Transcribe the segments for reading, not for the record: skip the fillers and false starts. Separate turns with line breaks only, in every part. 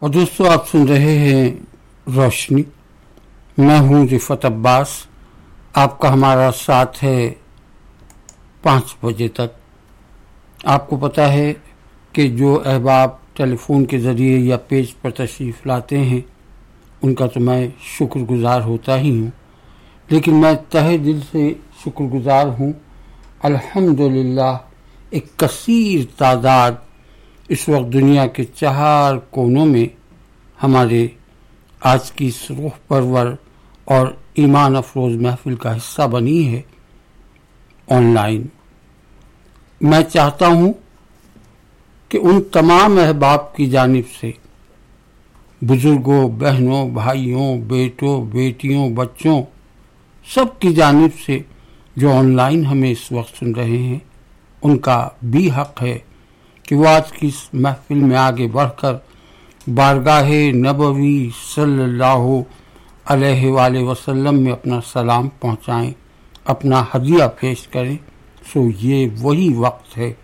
اور دوستو آپ سن رہے ہیں روشنی. میں ہوں رفعت عباس. آپ کا ہمارا ساتھ ہے 5 بجے تک. آپ کو پتہ ہے کہ جو احباب ٹیلی فون کے ذریعے یا پیج پر تشریف لاتے ہیں ان کا تو میں شکر گزار ہوتا ہی ہوں، لیکن میں تہہ دل سے شکر گزار ہوں الحمدللہ ایک کثیر تعداد اس وقت دنیا کے 4 کونوں میں ہمارے آج کی اس روح پرور اور ایمان افروز محفل کا حصہ بنی ہے آن لائن. میں چاہتا ہوں کہ ان تمام احباب کی جانب سے، بزرگوں، بہنوں، بھائیوں، بیٹوں، بیٹیوں، بچوں، سب کی جانب سے جو آن لائن ہمیں اس وقت سن رہے ہیں، ان کا بھی حق ہے کہ وہ آج کی اس محفل میں آگے بڑھ کر بارگاہ نبوی صلی اللہ علیہ وآلہ وسلم میں اپنا سلام پہنچائیں، اپنا ہدیہ پیش کریں. سو یہ وہی وقت ہے.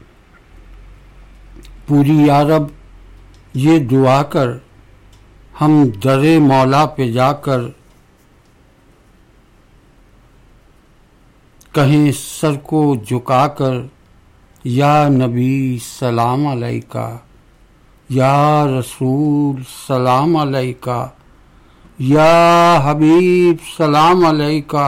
پوری یا رب یہ دعا کر ہم در مولا پہ جا کر کہیں سر کو جھکا کر یا نبی سلام علیکہ، یا رسول سلام علیکہ، یا حبیب سلام علیکہ،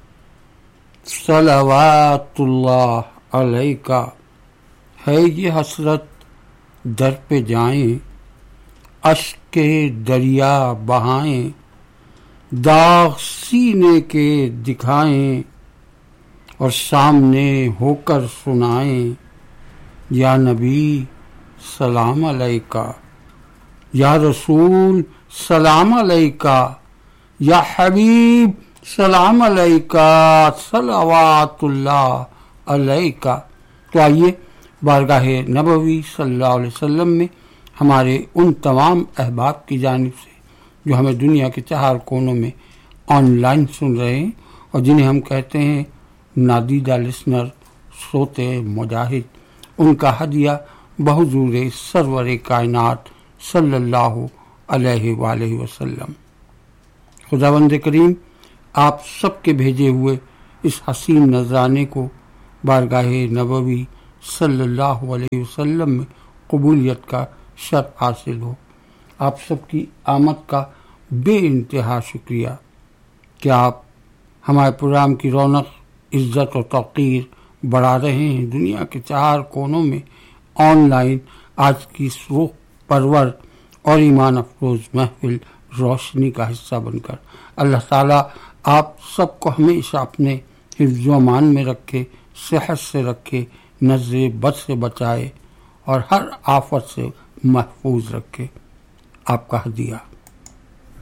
صلوات اللہ علیکہ. ہے یہ حسرت در پہ جائیں، اشک کے دریا بہائیں، داغ سینے کے دکھائیں اور سامنے ہو کر سنائیں. یا نبی سلام علیکہ، یا رسول سلام علیکہ، یا حبیب سلام علیکہ، صلوات اللہ علیکہ. تو آئیے بارگاہ نبوی صلی اللہ علیہ وسلم میں ہمارے ان تمام احباب کی جانب سے جو ہمیں دنیا کے 4 کونوں میں آن لائن سن رہے ہیں اور جنہیں ہم کہتے ہیں نادیدہ لسنر، سوتے مجاہد، ان کا ہدیہ بحضور سرور کائنات صلی اللہ علیہ وآلہ وسلم. خداوند کریم آپ سب کے بھیجے ہوئے اس حسین نذرانے کو بارگاہ نبوی صلی اللہ علیہ وسلم میں قبولیت کا شرف حاصل ہو. آپ سب کی آمد کا بے انتہا شکریہ کہ آپ ہمارے پروگرام کی رونق، عزت اور توقیر بڑھا رہے ہیں دنیا کے 4 کونوں میں آن لائن آج کی اس روح پرور اور ایمان افروز محفل روشنی کا حصہ بن کر. اللہ تعالیٰ آپ سب کو ہمیشہ اپنے حفظ و امان میں رکھے، صحت سے رکھے، نظر بد سے بچائے اور ہر آفت سے محفوظ رکھے. آپ کا ہدیہ.